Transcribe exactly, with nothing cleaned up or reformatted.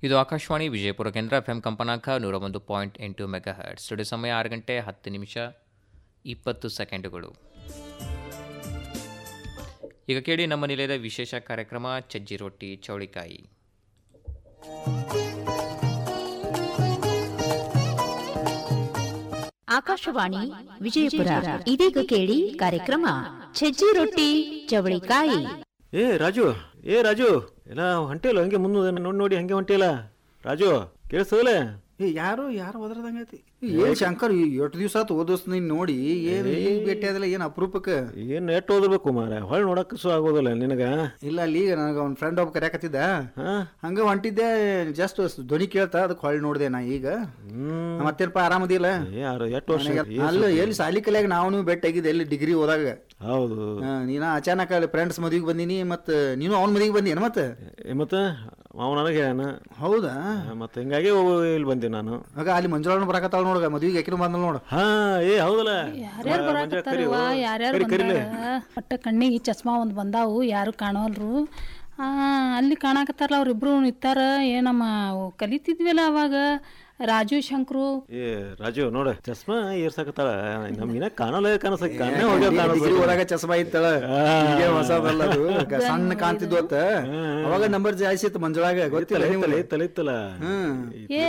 ಇದು ಆಕಾಶವಾಣಿ ವಿಜಯಪುರ ಕೇಂದ್ರ F M ಕಂಪನಾಂಕ ನೂರ ಒಂದು ಪಾಯಿಂಟ್ ಎಂಟು ಮೆಗಾ ಹರ್ಟ್ಸ್. ಸ್ಟುಡಿಯೋ ಸಮಯ ಆರು ಗಂಟೆ ಹತ್ತು ನಿಮಿಷ ಇಪ್ಪತ್ತು ಸೆಕೆಂಡುಗಳು. ಈಗ ಕೇಳಿ ನಮ್ಮ ನಿಲಯದ ವಿಶೇಷ ಕಾರ್ಯಕ್ರಮ ಸಜ್ಜಿ ರೊಟ್ಟಿ ಚೌಳಿಕಾಯಿ. ಆಕಾಶವಾಣಿ ವಿಜಯಪುರ. ಇದೀಗ ಕೇಳಿ ಕಾರ್ಯಕ್ರಮ ಸಜ್ಜಿ ರೊಟ್ಟಿ ಚವಳಿಕಾಯಿ. ಏ ರಾಜು ಏ ರಾಜು ಎಲ್ಲ ಹೊಂಟಿಲ್ಲ ಹಂಗೆ ಮುಂದೆ ನೋಡಿ ನೋಡಿ ಹಂಗೆ ಹೊಂಟಿಲ್ಲ ರಾಜು ಕೇಳಿಸೋಲೆ. ಏ ಯಾರು ಯಾರು ಓದ್ರದಂಗೈತಿ ಏನ್ ಶಂಕರ್ ಎಷ್ಟು ದಿವಸ ಆತು ಓದೋಸ್ ನೀನ್ ನೋಡಿ ಏನ್ ಈಗ ಭೇಟಿ ಆದಿಲ್ಲ ಏನ್ ಅಪರೂಪಕ್ಕೆ ಏನ್ ನೆಟ್ ಓದಬೇಕು ಮಾರ ಹೊಳ್ ನೋಡಕ್ ಸು ಆಗೋದಿಲ್ಲ ನಿನಗ. ಇಲ್ಲ ಅಲ್ಲಿ ಈಗ ನನಗ ಅವ್ನ ಫ್ರೆಂಡ್ ಒಬ್ಬ ಕರ್ಯಾಕತ್ತಿದ್ದ ಹಂಗ ಹೊಂಟಿದ್ದೆ ಜಸ್ಟ್ ಧ್ವನಿ ಕೇಳ್ತಾ ಅದಕ್ಕೆ ಹೊಳ್ ನೋಡ್ದೆ ನಾ ಈಗ. ಮತ್ತೇನಪ್ಪ ಆರಾಮದಿಲ್ಲ? ಅಲ್ಲ ಎಲ್ಲಿ ಸಾಲಿ ಕಲಿಯಾಗ ನಾವು ಭೇಟಿ ಆಗಿದ್ದೆ ಎಲ್ಲಿ ಡಿಗ್ರಿ ಓದಾಗ. ಹೌದು ನೀನ ಅಚಾನಕ್ ಅಲ್ಲಿ ಫ್ರೆಂಡ್ಸ್ ಮದ್ವಿಗೆ ಬಂದಿನಿ ಮತ್ತ ನೀನು ಅವ್ನ ಮದ್ವಿಗೆ ಬಂದಿ ಏನ? ಮತ್ತೆ ಮತ್ತ ಅವ ನನಗೆ ಹೇಳ್ಯಾನ. ಹೌದಾ? ಮತ್ತೆ ಹಿಂಗಾಗಿ ಇಲ್ಲಿ ಬಂದೆ ನಾನು. ಆಗ ಅಲ್ಲಿ ಮಂಜುಳಾನು ಬರಾಕತ್ತಾಳ ನೋಡ ಮದ್ವಿಗೆ ಯಾಕಿನ ಬಂದಲ್ ನೋಡ. ಹಾ ಏ ಹೌದಲ್ಲ ಯಾರ್ಯಾರು ಬರಾಕತ್ತಾರವ ಯಾರ್ಯಾರು ಬಂದಾರ ಒಟ್ಟ ಕಣ್ಣಿಗೆ ಚಸ್ಮಾ ಒಂದ್ ಬಂದಾವು ಯಾರು ಕಾಣವಲ್ರು. ಆ ಅಲ್ಲಿ ಕಾಣಕತ್ತಾರಲ್ಲ ಅವ್ರಿಬ್ರು ನಿಂತಾರ. ಏನಮ್ಮ ಕಲಿತಿದ್ವಿಲ್ಲ ಅವಾಗ ರಾಜು ಶಂಕರು. ಏ ರಾಜು ನೋಡ ಚಸ್ಮಾ ಏರ್ಸಾಕತ್ತಾಳ ನಮ್ಗಿನ ಕಾಣಲ್ಲ ಕಾಣಸಕ್ ಒಳಗ ಚಸ್ಮಾ ಇತ್ತಳ ಹೊಸದಲ್ಲ ಅದು ಸಣ್ಣ ಕಾಣ್ತಿದ್ವತ್ತ ಅವಾಗ ನಂಬರ್ ಜಾಸ್ತಿ ಇತ್ತು ಮಂಜುಳಾಗ ಗೊತ್ತಿಲ್ಲ ಇತ್ತಲ್ಲ. ಏ